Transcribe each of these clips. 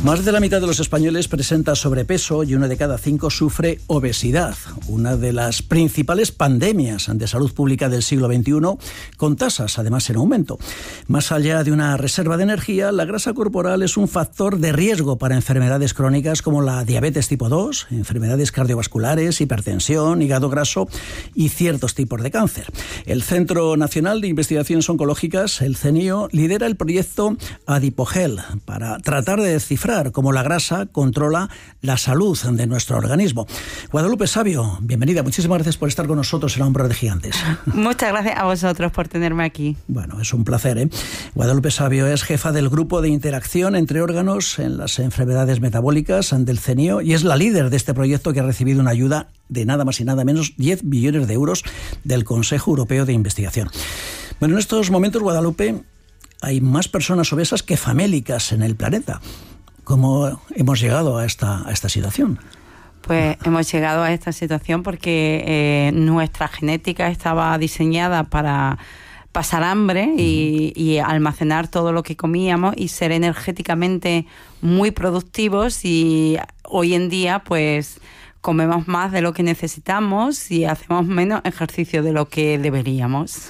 Más de la mitad de los españoles presenta sobrepeso y 1 de cada 5 sufre obesidad, una de las principales pandemias de salud pública del siglo XXI, con tasas además en aumento. Más allá de una reserva de energía, la grasa corporal es un factor de riesgo para enfermedades crónicas como la diabetes tipo 2, enfermedades cardiovasculares, hipertensión, hígado graso y ciertos tipos de cáncer. El Centro Nacional de Investigaciones Oncológicas, el CNIO, lidera el proyecto Adipogel para tratar de descifrar cómo la grasa controla la salud de nuestro organismo. Guadalupe Sabio, bienvenida. Muchísimas gracias por estar con nosotros en Hombros de Gigantes. Muchas gracias a vosotros por tenerme aquí. Bueno, es un placer, ¿eh? Guadalupe Sabio es jefa del Grupo de Interacción entre Órganos en las Enfermedades Metabólicas del CNIO y es la líder de este proyecto que ha recibido una ayuda de nada más y nada menos 10 billones de euros del Consejo Europeo de Investigación. Bueno, en estos momentos, Guadalupe, hay más personas obesas que famélicas en el planeta. ¿Cómo hemos llegado a esta situación? Pues hemos llegado a esta situación porque nuestra genética estaba diseñada para pasar hambre y almacenar todo lo que comíamos y ser energéticamente muy productivos, y hoy en día pues comemos más de lo que necesitamos y hacemos menos ejercicio de lo que deberíamos.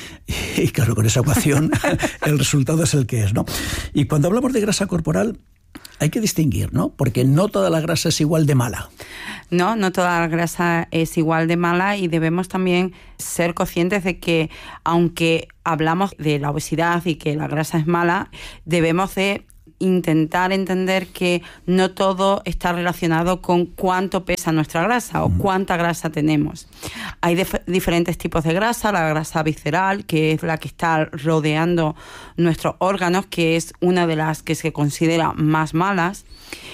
Y claro, con esa ecuación el resultado es el que es, ¿no? Y cuando hablamos de grasa corporal, hay que distinguir, ¿no? Porque no toda la grasa es igual de mala. No toda la grasa es igual de mala, y debemos también ser conscientes de que, aunque hablamos de la obesidad y que la grasa es mala, debemos de intentar entender que no todo está relacionado con cuánto pesa nuestra grasa o cuánta grasa tenemos. Hay diferentes tipos de grasa: la grasa visceral, que es la que está rodeando nuestros órganos, que es una de las que se considera más malas,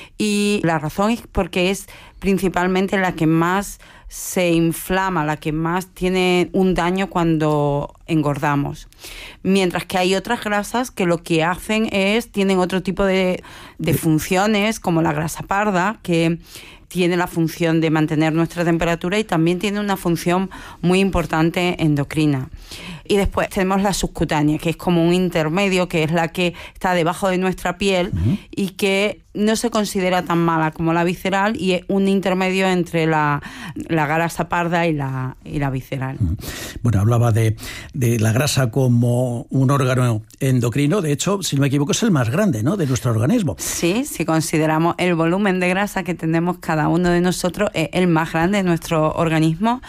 y la razón es porque es principalmente la que más se inflama, la que más tiene un daño cuando engordamos. Mientras que hay otras grasas que lo que hacen tienen otro tipo de funciones, como la grasa parda, que tiene la función de mantener nuestra temperatura y también tiene una función muy importante endocrina. Y después tenemos la subcutánea, que es como un intermedio, que es la que está debajo de nuestra piel y que no se considera tan mala como la visceral, y es un intermedio entre la grasa parda y la visceral. Bueno, hablaba de la grasa como un órgano endocrino. De hecho, si no me equivoco, es el más grande, ¿no?, de nuestro organismo. Sí, si consideramos el volumen de grasa que tenemos cada uno de nosotros, es el más grande de nuestro organismo,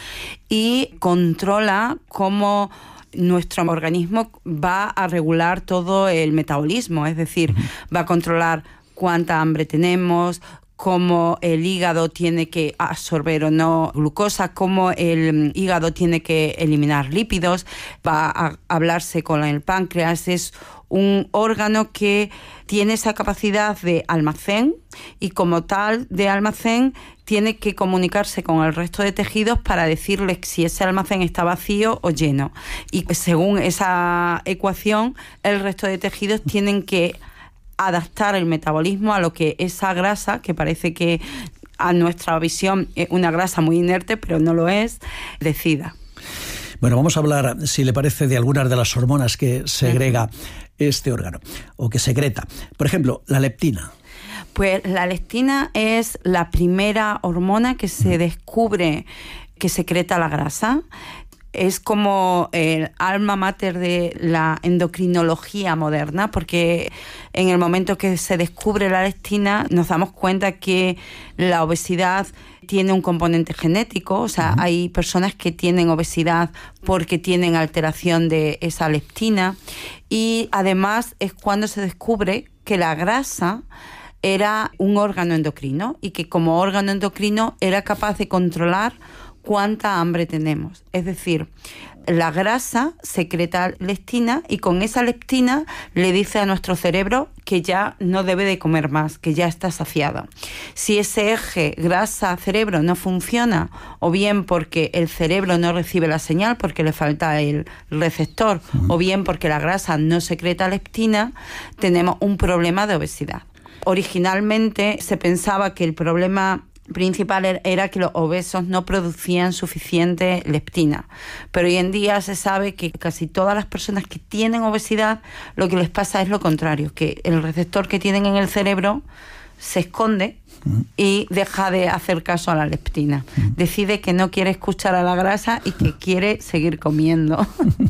y controla cómo nuestro organismo va a regular todo el metabolismo. Es decir, va a controlar cuánta hambre tenemos, cómo el hígado tiene que absorber o no glucosa, cómo el hígado tiene que eliminar lípidos, va a hablarse con el páncreas. Es un órgano que tiene esa capacidad de almacén, y como tal de almacén tiene que comunicarse con el resto de tejidos para decirles si ese almacén está vacío o lleno. Y según esa ecuación, el resto de tejidos tienen que adaptar el metabolismo a lo que esa grasa, que parece que a nuestra visión es una grasa muy inerte, pero no lo es, decida. Bueno, vamos a hablar, si le parece, de algunas de las hormonas que segrega este órgano, o que secreta. Por ejemplo, la leptina. Pues la leptina es la primera hormona que se descubre que secreta la grasa. Es como el alma mater de la endocrinología moderna, porque en el momento que se descubre la leptina nos damos cuenta que la obesidad tiene un componente genético. O sea, hay personas que tienen obesidad porque tienen alteración de esa leptina, y además es cuando se descubre que la grasa era un órgano endocrino, y que como órgano endocrino era capaz de controlar cuánta hambre tenemos. Es decir, la grasa secreta leptina, y con esa leptina le dice a nuestro cerebro que ya no debe de comer más, que ya está saciado. Si ese eje grasa-cerebro no funciona, o bien porque el cerebro no recibe la señal porque le falta el receptor, o bien porque la grasa no secreta leptina, tenemos un problema de obesidad. Originalmente se pensaba que el problema principal era que los obesos no producían suficiente leptina. Pero hoy en día se sabe que casi todas las personas que tienen obesidad, lo que les pasa es lo contrario, que el receptor que tienen en el cerebro se esconde y deja de hacer caso a la leptina. Decide que no quiere escuchar a la grasa y que quiere seguir comiendo.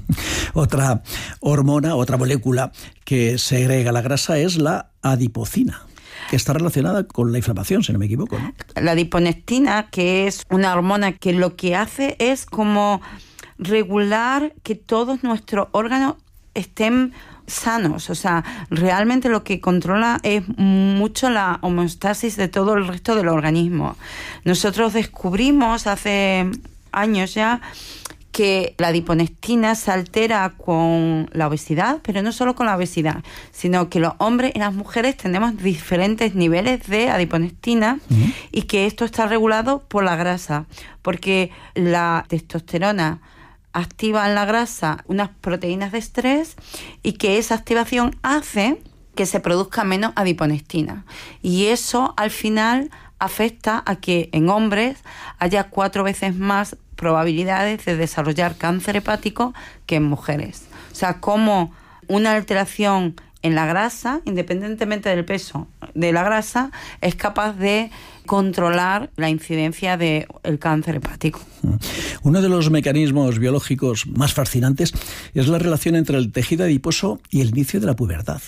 Otra hormona, otra molécula que segrega la grasa es la adipocina, que está relacionada con la inflamación, si no me equivoco, ¿no? La adiponectina, que es una hormona que lo que hace es como regular que todos nuestros órganos estén sanos. O sea, realmente lo que controla es mucho la homeostasis de todo el resto del organismo. Nosotros descubrimos hace años ya que la adiponectina se altera con la obesidad, pero no solo con la obesidad, sino que los hombres y las mujeres tenemos diferentes niveles de adiponectina y que esto está regulado por la grasa, porque la testosterona activa en la grasa unas proteínas de estrés y que esa activación hace que se produzca menos adiponectina. Y eso al final afecta a que en hombres haya 4 veces más probabilidades de desarrollar cáncer hepático que en mujeres. O sea, como una alteración en la grasa, independientemente del peso de la grasa, es capaz de controlar la incidencia del cáncer hepático. Uno de los mecanismos biológicos más fascinantes es la relación entre el tejido adiposo y el inicio de la pubertad.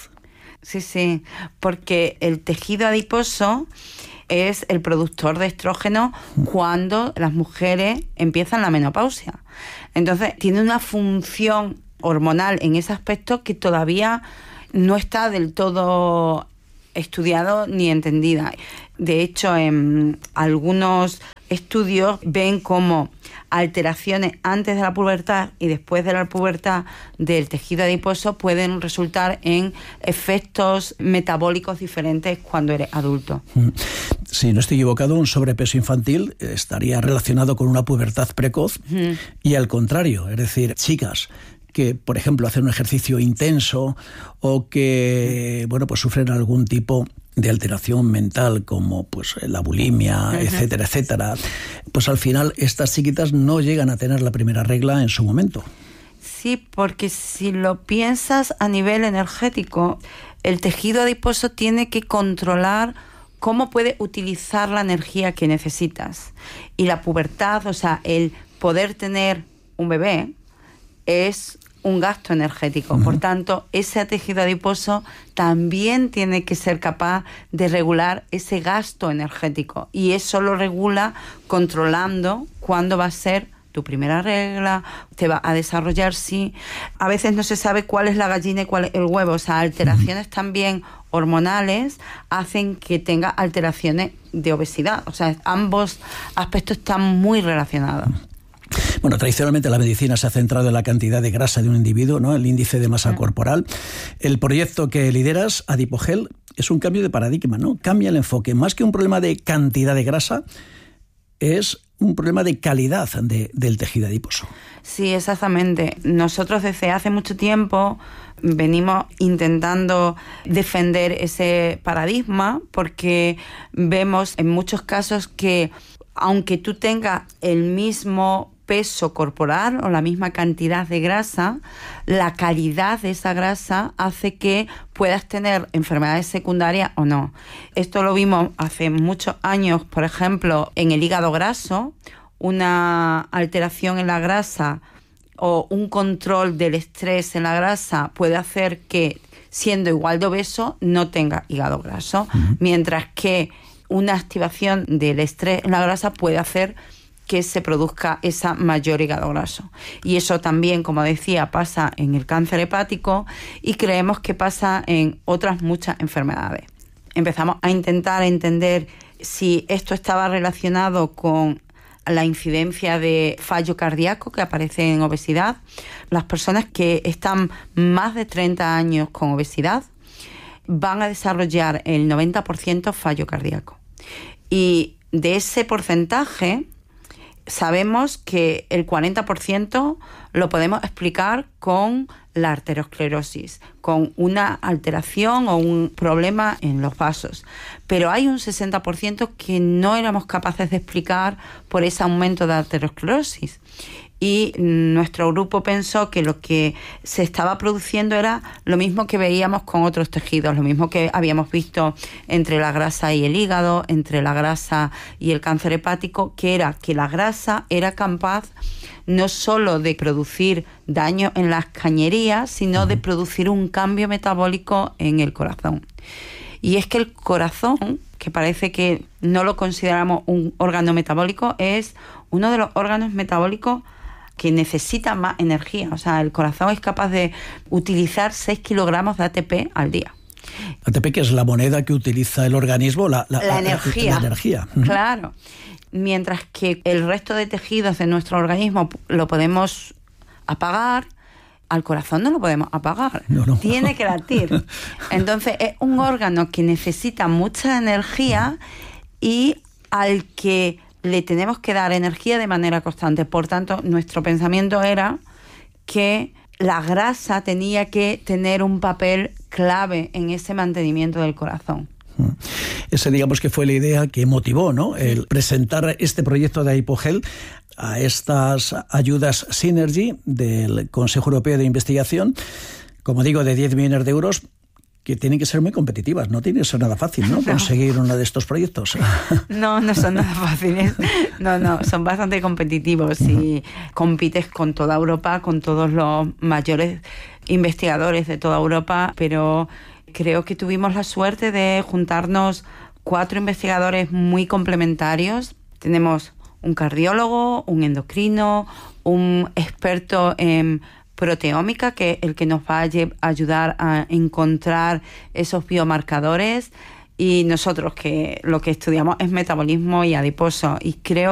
Sí, porque el tejido adiposo es el productor de estrógeno cuando las mujeres empiezan la menopausia. Entonces, tiene una función hormonal en ese aspecto que todavía no está del todo estudiado ni entendida. De hecho, en algunos estudios ven como alteraciones antes de la pubertad y después de la pubertad del tejido adiposo pueden resultar en efectos metabólicos diferentes cuando eres adulto. Si no estoy equivocado, un sobrepeso infantil estaría relacionado con una pubertad precoz y al contrario, es decir, chicas que, por ejemplo, hacen un ejercicio intenso o que, pues sufren algún tipo de alteración mental como pues la bulimia, etcétera, pues al final estas chiquitas no llegan a tener la primera regla en su momento. Sí, porque si lo piensas a nivel energético, el tejido adiposo tiene que controlar cómo puede utilizar la energía que necesitas. Y la pubertad, o sea, el poder tener un bebé, es un gasto energético. Por tanto, ese tejido adiposo también tiene que ser capaz de regular ese gasto energético. Y eso lo regula controlando cuándo va a ser tu primera regla, te va a desarrollar, sí. A veces no se sabe cuál es la gallina y cuál es el huevo. O sea, alteraciones también hormonales hacen que tenga alteraciones de obesidad. O sea, ambos aspectos están muy relacionados. Bueno, tradicionalmente la medicina se ha centrado en la cantidad de grasa de un individuo, ¿no? El índice de masa corporal. El proyecto que lideras, Adipogel, es un cambio de paradigma, ¿no? Cambia el enfoque. Más que un problema de cantidad de grasa, es un problema de calidad del tejido adiposo. Sí, exactamente. Nosotros desde hace mucho tiempo venimos intentando defender ese paradigma porque vemos en muchos casos que aunque tú tengas el mismo peso corporal o la misma cantidad de grasa, la calidad de esa grasa hace que puedas tener enfermedades secundarias o no. Esto lo vimos hace muchos años, por ejemplo, en el hígado graso, una alteración en la grasa o un control del estrés en la grasa puede hacer que, siendo igual de obeso, no tenga hígado graso, mientras que una activación del estrés en la grasa puede hacer que se produzca esa mayor hígado graso. Y eso también, como decía, pasa en el cáncer hepático y creemos que pasa en otras muchas enfermedades. Empezamos a intentar entender si esto estaba relacionado con la incidencia de fallo cardíaco que aparece en obesidad. Las personas que están más de 30 años con obesidad van a desarrollar el 90% fallo cardíaco. Y de ese porcentaje, sabemos que el 40% lo podemos explicar con la arteriosclerosis, con una alteración o un problema en los vasos. Pero hay un 60% que no éramos capaces de explicar por ese aumento de arteriosclerosis. Y nuestro grupo pensó que lo que se estaba produciendo era lo mismo que veíamos con otros tejidos, lo mismo que habíamos visto entre la grasa y el hígado, entre la grasa y el cáncer hepático, que era que la grasa era capaz no solo de producir daño en las cañerías, sino de producir un cambio metabólico en el corazón. Y es que el corazón, que parece que no lo consideramos un órgano metabólico, es uno de los órganos metabólicos que necesita más energía. O sea, el corazón es capaz de utilizar 6 kilogramos de ATP al día. ATP, que es la moneda que utiliza el organismo, la energía. La energía. Claro. Mientras que el resto de tejidos de nuestro organismo lo podemos apagar, al corazón no lo podemos apagar. No. Tiene que latir. Entonces, es un órgano que necesita mucha energía y al que le tenemos que dar energía de manera constante. Por tanto, nuestro pensamiento era que la grasa tenía que tener un papel clave en ese mantenimiento del corazón. Ese, digamos, que fue la idea que motivó, ¿no?, el presentar este proyecto de Aipogel a estas ayudas Synergy del Consejo Europeo de Investigación, como digo, de 10 millones de euros, que tienen que ser muy competitivas. No tiene que ser nada fácil, ¿no?, conseguir uno de estos proyectos. No son nada fáciles. No, son bastante competitivos y compites con toda Europa, con todos los mayores investigadores de toda Europa, pero creo que tuvimos la suerte de juntarnos 4 investigadores muy complementarios. Tenemos un cardiólogo, un endocrino, un experto en proteómica, que es el que nos va a ayudar a encontrar esos biomarcadores, y nosotros que lo que estudiamos es metabolismo y adiposo. Y creo